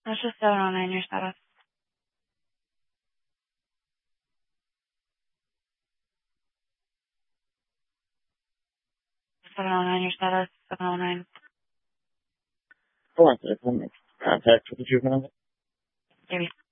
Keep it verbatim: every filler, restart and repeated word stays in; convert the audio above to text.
That's just seven oh nine, your status. seven oh nine, your status. seven oh nine. Hold on, sir. Contact with the juvenile. Maybe.